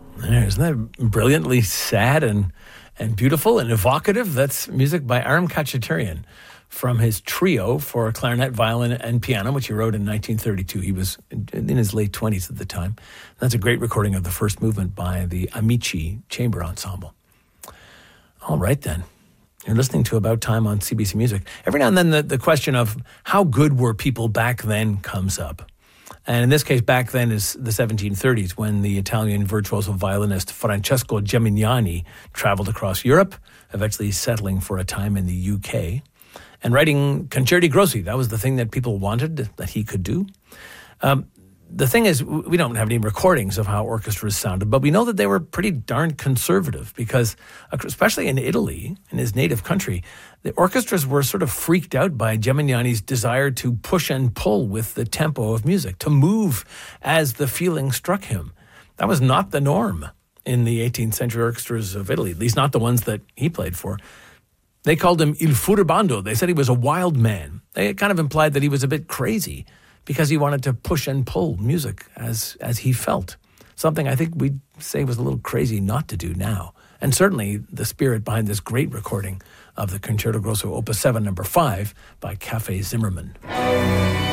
Isn't that brilliantly sad and beautiful and evocative? That's music by Aram Khachaturian from his trio for clarinet, violin, and piano, which he wrote in 1932. He was in his late 20s at the time. That's a great recording of the first movement by the Amici Chamber Ensemble. All right, then. You're listening to About Time on CBC Music. Every now and then the question of how good were people back then comes up. And in this case, back then is the 1730s, when the Italian virtuoso violinist Francesco Gemignani traveled across Europe, eventually settling for a time in the UK, and writing Concerti Grossi. That was the thing that people wanted, that he could do. The thing is, we don't have any recordings of how orchestras sounded, but we know that they were pretty darn conservative because, especially in Italy, in his native country, the orchestras were sort of freaked out by Gemignani's desire to push and pull with the tempo of music, to move as the feeling struck him. That was not the norm in the 18th century orchestras of Italy, at least not the ones that he played for. They called him Il Furibando. They said he was a wild man. They kind of implied that he was a bit crazy, because he wanted to push and pull music as he felt. Something I think we'd say was a little crazy not to do now. And certainly the spirit behind this great recording of the Concerto Grosso Opus 7 No. 5 by Cafe Zimmermann.